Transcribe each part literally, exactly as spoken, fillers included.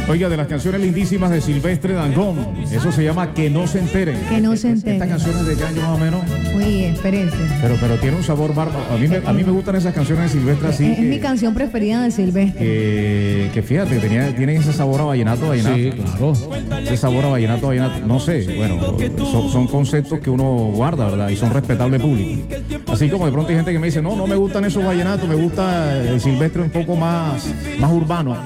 Oiga, de las canciones lindísimas de Silvestre Dangond, eso se llama Que no se enteren. Que no se enteren. Estas canciones de qué año más o menos. Uy, espérense. Pero, pero tiene un sabor bárbaro. A mí me, a mí me gustan esas canciones de Silvestre así. Es, que, mi canción preferida de Silvestre. Que, que fíjate, tenía, tienen ese sabor a vallenato, vallenato. Sí, claro. Ese sabor a vallenato, vallenato. No sé, bueno, son, son conceptos que uno guarda, ¿verdad? Y son respetables públicos. Así como de pronto hay gente que me dice, no, no me gustan esos vallenatos, me gusta el Silvestre un poco más, más urbano.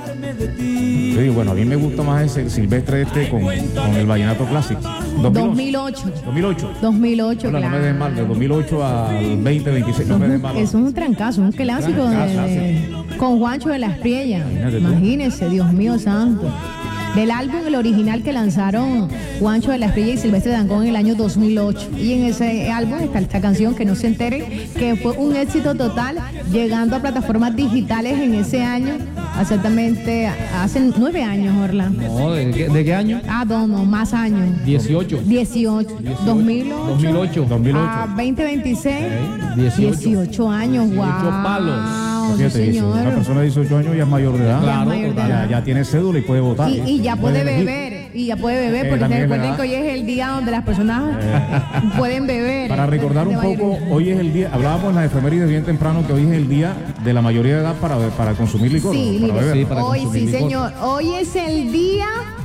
Yo digo, bueno, a mí me gusta más ese Silvestre este con, con el vallenato clásico. dos mil ocho. dos mil ocho. dos mil ocho, Hola, claro. no me den mal, de dos mil ocho al veinte veintiséis, no me den mal. Eso es un trancazo, un clásico de, de, con Juancho de la Espriella. Imagínese, Dios mío santo. Del álbum, el original que lanzaron Juancho de la Espriella y Silvestre Dangond en el año dos mil ocho. Y en ese álbum está esta canción, Que no se entere, que fue un éxito total, llegando a plataformas digitales en ese año, exactamente hace nueve años, Orlando. No, ¿de qué, de qué año? Ah, no, no, más años. dieciocho. dieciocho. dos mil ocho. dos mil ocho. dos mil ocho. A veinte veintiséis. dieciocho. dieciocho años, wow. dieciocho palos. Sí, Fíjate, señor. una persona de dieciocho años ya es mayor de edad. Claro, mayor de ya, edad. ya tiene cédula y puede votar. Y, y ya puede elegir. beber, y ya puede beber, Eh, porque también es recuerden verdad. que hoy es el día donde las personas pueden beber. Para recordar de un poco, mayoría. hoy es el día, hablábamos en la efemérides bien temprano que hoy es el día de la mayoría de edad para, para consumir licor. Sí, para mire, beber. Sí, para hoy consumir sí, licor. señor. Hoy es el día,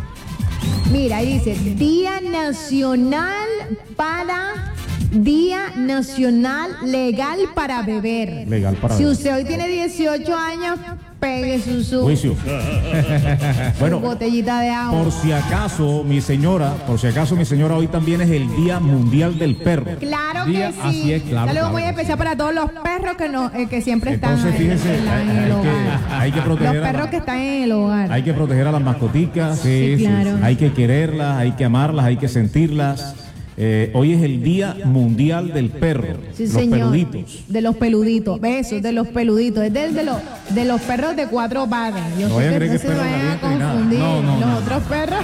mira, ahí dice, Día Nacional para... Día Nacional Legal para Beber. Legal para si beber. usted hoy tiene dieciocho años, pegue su, su, Juicio. su Bueno, botellita de agua. por si acaso, mi señora, por si acaso, mi señora, hoy también es el Día Mundial del Perro. Claro Día- que sí. así es, claro, Saludos claro, muy claro. especial para todos los perros que no, eh, que siempre están Entonces, ahí fíjense, en, la- en hay, el hay que, hogar. hay que proteger Los a perros la- que están en el hogar. hay que proteger a las mascoticas. Sí, claro. Hay que quererlas, hay que amarlas, hay que sentirlas. Eh, hoy es el Día Mundial del Perro. Sí, los señor. peluditos. De los peluditos. Besos de los peluditos. Es del de los de los perros de cuatro patas. Yo No sé vayan a que creer que no se es perro vayan a caliente ni nada. confundir No, no, los no. otros perros.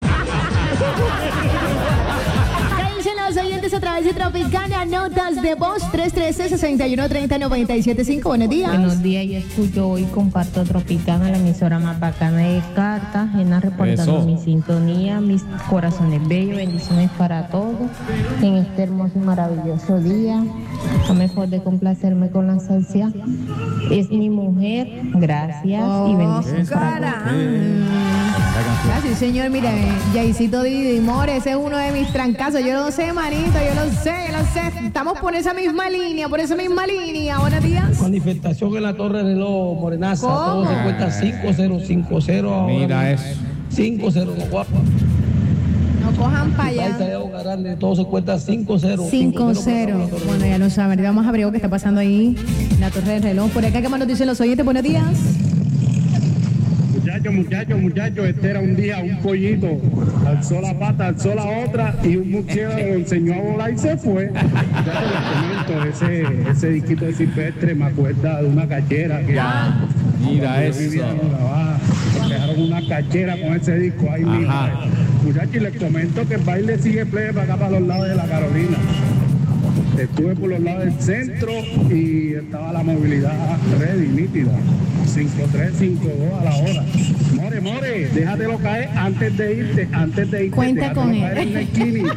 ¿Qué dicen los oyentes a través de Tropicana? Notas de voz tres uno tres, seis uno tres cero, nueve siete cinco. Buenos días. Buenos días, yo escucho hoy comparto Tropicana, la emisora más bacana de Cartagena, reportando Eso. mi sintonía, mis corazones bellos, bendiciones para todos en este hermoso y maravilloso día. No me de complacerme con la salsa. Es mi mujer, gracias y bendiciones para todos. Gracias, señor. Mire, Jaycito Didi More, ese es uno de mis trancazos. Yo lo sé, manito, yo lo sé, yo lo sé. Estamos por esa misma línea, por esa misma línea. Buenos días. Manifestación en la Torre de Reloj, Morenaza. ¿Cómo? Todo se cuesta cinco cero cinco cero ahora. Mira eso. cinco cero, no, guapa. No cojan para Ahí está allá. Yago Grande, todo se cuesta cinco cero. cinco cero. Bueno, ya lo saben. Ahorita vamos a ver lo que está pasando ahí en la Torre del Reloj. Por acá, ¿qué más nos dicen los oyentes? Buenos días. Muchachos, muchachos, muchachos, este era un día un pollito, alzó la pata, alzó la otra y un murciélago lo enseñó a volar y se fue. Ya te lo comento, ese, ese disquito de Silvestre me acuerda de una cachera que Mira cuando yo eso. vivía en Urabá, me dejaron una cachera con ese disco ahí mismo. Ajá. Muchachos, y les comento que el baile sigue plebe para acá, para los lados de la Carolina. Estuve por los lados del centro y estaba la movilidad ready, nítida. cinco tres, cinco dos a la hora. More, more, déjatelo caer antes de irte, antes de irte. Cuenta déjatelo con caer él. en la esquina.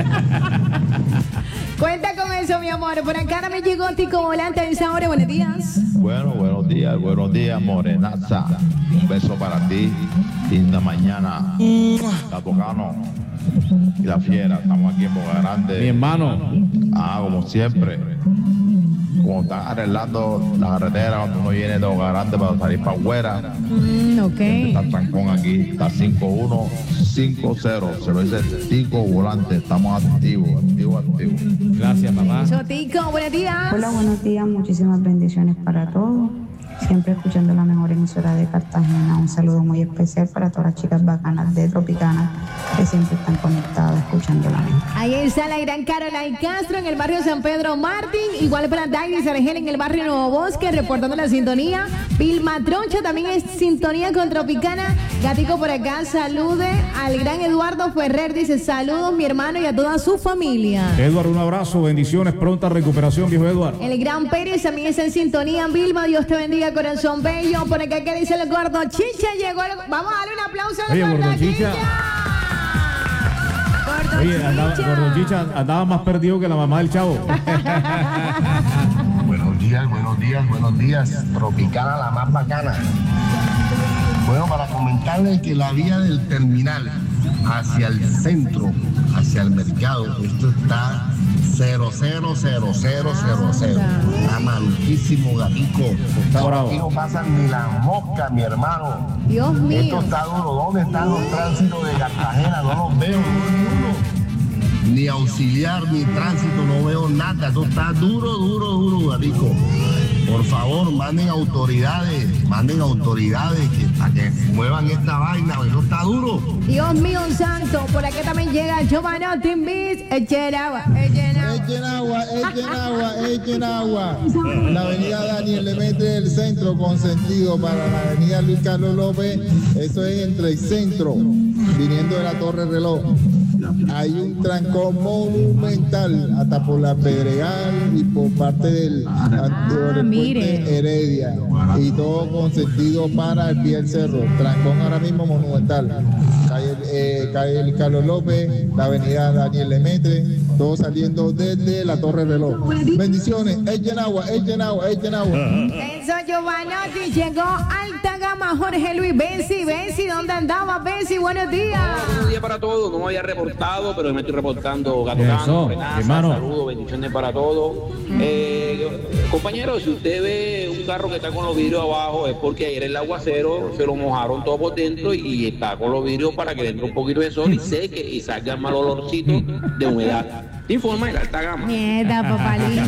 Cuenta con eso, mi amor. Por acá me llegó Tico Volante a esa hora. Buenos días. Bueno, buenos días, buenos días, Morenaza. Un beso para ti. Linda mañana. Capocano y la fiera. Estamos aquí en Boca Grande. Mi hermano. Ah, como siempre. Como están arreglando la carretera cuando uno viene de Boca Grande para salir para afuera. Mm, ok. Está trancón aquí. Está cinco uno cinco cero. Se lo dice Tico Volante. Estamos activos, activos, activos. Gracias, papá. Eso, Tico, buenos días. Hola, buenos días, muchísimas bendiciones para todos. Siempre escuchando la mejor emisora de Cartagena. Un saludo muy especial para todas las chicas bacanas de Tropicana que siempre están conectadas escuchando la mejor. Ahí está la gran Caroline Castro en el barrio San Pedro Martín. Igual para Dairis Argel en el barrio Nuevo Bosque, reportando la sintonía. Vilma Troncha también es sintonía con Tropicana. Gatico por acá, salude al gran Eduardo Ferrer. Dice, saludos mi hermano y a toda su familia. Eduardo, un abrazo, bendiciones, pronta recuperación, viejo Eduardo. El gran Pérez también está en sintonía. Vilma, Dios te bendiga. día, corazón bello. Por acá que dice el gordo Chicha. Llegó el... Vamos a darle un aplauso al Oye, gordo gordo Chicha. Chicha. Gordo Oye, andaba, Chicha. gordo Chicha andaba más perdido que la mamá del chavo. Buenos días, buenos días, buenos días. Tropicana, la más bacana. Bueno, para comentarles que la vía del terminal hacia el centro, hacia el mercado, esto está cero, cero, cero, cero, cero, cero. Está maluquísimo, gatico. Por aquí no pasan ni las moscas, mi hermano. Dios mío. Esto está duro. ¿Dónde están los tránsitos de Cartagena? No los veo, no ni auxiliar, ni tránsito, no veo nada. Esto está duro, duro, duro, gatico. Por favor, manden autoridades, manden autoridades que, para que muevan esta vaina, porque no está duro. Dios mío santo, por aquí también llega Giovanni Timbis. Echen agua, echen agua. Echen agua, echen agua, echen agua. La avenida Daniel Lemaitre del centro con sentido para la avenida Luis Carlos López. Eso es entre el centro, viniendo de la Torre Reloj. Hay un trancón monumental hasta por la Pedregal y por parte del antiguo puente Heredia, y todo con sentido para el pie del cerro. Trancón ahora mismo monumental. Calle, eh, calle Carlos López, la avenida Daniel Lemaitre, todo saliendo desde la Torre Reloj. Bendiciones, echen agua, echen agua, echen agua. Eso, Giovanotti, llegó alta gama Jorge Luis Benzi. Benzi, ¿dónde andaba Benzi? Buenos días. Buenos días para todos, no me había reportado, pero me estoy reportando. Gato Eso, Cano, Renaza, hermano. saludos, bendiciones para todos. Eh, compañeros, si usted ve un carro que está con los vidrios abajo, es porque ayer el aguacero se lo mojaron todo por dentro y está con los vidrios para que entre un poquito de sol y seque y salga el mal olorcito de humedad. Informa de la alta gama. Mierda, papá lindo.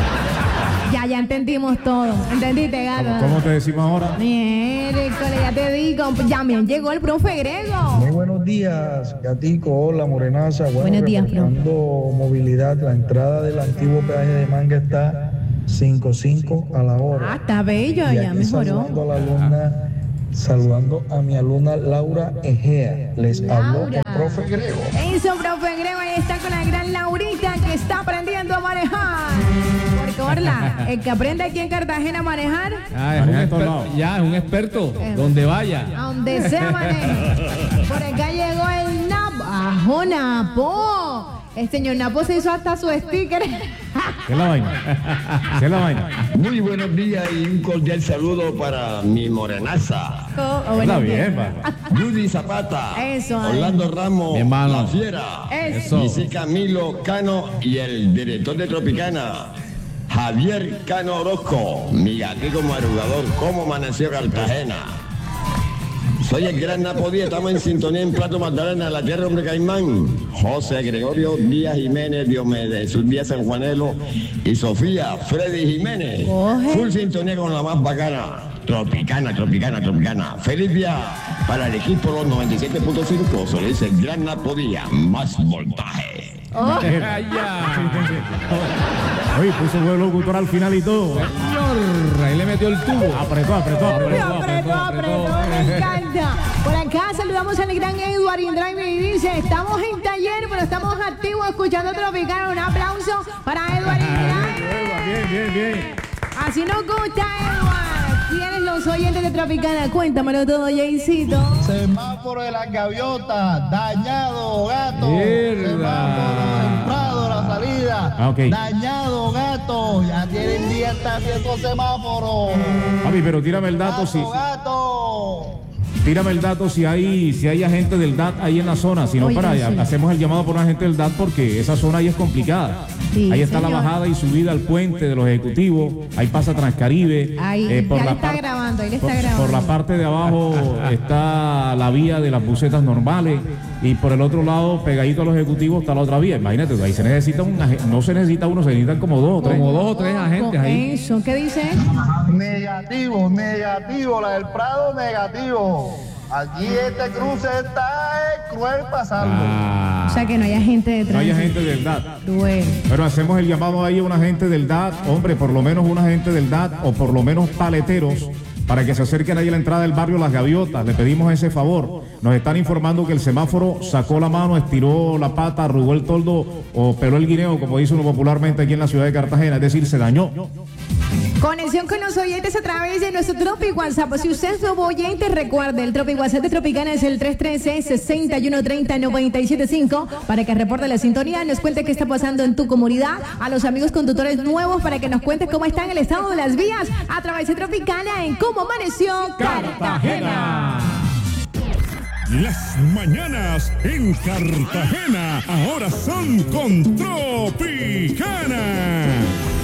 Ya, ya entendimos todo. ¿Entendiste, gato? ¿Cómo, cómo te decimos ahora? Miércoles, ya te digo. Ya me llegó el profe Grego. Muy buenos días, Gatico. Hola, Morenaza. Bueno, Buenos días, profe. reportando movilidad, la entrada del antiguo peaje de Manga está cinco cinco a la hora. Ah, está bello, Y ya aquí mejoró. Saludando a la alumna, saludando a mi alumna Laura Egea. Les habló el profe Grego. Eso, profe Grego, ahí está con la gran Laurita que está aprendiendo a manejar. Porque, Orla, el que aprende aquí en Cartagena a manejar, Ah, es un experto, ya es un experto, donde vaya. a donde sea maneja. Por acá llegó el Napo. ¡Ajo, Napo! El señor Napo se hizo hasta su sticker. ¿Qué es la vaina? ¿Qué es la vaina? Muy buenos días y un cordial saludo para mi morenaza. Oh, Está buenos bien, días. pa. Judy Zapata. Eso, ay. Orlando Ramos. Mi hermano. La Fiera. Eso. Dice Camilo Cano y el director de Tropicana, Javier Cano Orozco. Mi gatico madrugador. ¿Cómo amaneció Cartagena? Soy el gran Napodía, estamos en sintonía en Plato Magdalena, la tierra hombre Caimán. José Gregorio Díaz Jiménez, Diomedes, Jesús Díaz San Juanelo y Sofía Freddy Jiménez. Coge. Full sintonía con la más bacana. Tropicana, tropicana, tropicana. Feliz día para el equipo los noventa y siete punto cinco. Solo dice el gran Napodía, más voltaje. Oh. Ay, ya. Oye, puso buen locutor al final y todo. Señor, ahí le metió el tubo. Apretó, apretó, Apretó, apretó. apretó, apretó, me encanta. Por acá saludamos al gran Edward Indraime y dice, estamos en taller, pero estamos activos escuchando Tropicana. Un aplauso para Edward Indraime. Bien, bien, bien. Así nos gusta, Edward. ¿Quiénes los oyentes de Tropicana? Cuéntamelo todo, Jaycito. Semáforo de las gaviotas, dañado, gato. Mierda. Semáforo en Prado, la salida. Ah, ok. Dañado, gato. Ya tienen día está haciendo semáforo. Papi, pero tírame el dato si. Gato, gato. Tírame el dato si hay si hay agente del D A T ahí en la zona, si no, Oye, para allá, sí. hacemos el llamado por un agente del D A T porque esa zona ahí es complicada. Sí, ahí está señor. la bajada y subida al puente de los ejecutivos, ahí pasa Transcaribe. Ahí, eh, por ya la le está par- grabando, ahí le por, está grabando. por la parte de abajo está la vía de las busetas normales y por el otro lado, pegadito a los ejecutivos, está la otra vía. Imagínate, ahí se necesita un agen- no se necesita uno, se necesitan como dos o tres. Como dos o tres agentes ahí. Eso, ¿qué dice? Negativo, negativo, la del Prado, negativo. Aquí este cruce está eh, cruel pasando. Ah, O sea que no hay agente de no hay tránsito. agente del D A T. Bueno. Pero hacemos el llamado ahí a un agente del D A T, hombre, por lo menos un agente del D A T o por lo menos paleteros para que se acerquen ahí a la entrada del barrio Las Gaviotas. Le pedimos ese favor. Nos están informando que el semáforo sacó la mano, estiró la pata, arrugó el toldo o peló el guineo, como dice uno popularmente aquí en la ciudad de Cartagena, es decir, se dañó. Conexión con los oyentes a través de nuestro Tropic WhatsApp. Si usted es nuevo oyente, recuerde, el Tropic WhatsApp de Tropicana es el tres uno tres, seis uno tres cero, nueve siete cinco para que reporte la sintonía, nos cuente qué está pasando en tu comunidad, a los amigos conductores nuevos para que nos cuentes cómo está en el estado de las vías a través de Tropicana en Cómo Amaneció Cartagena. Las mañanas en Cartagena ahora son con Tropicana.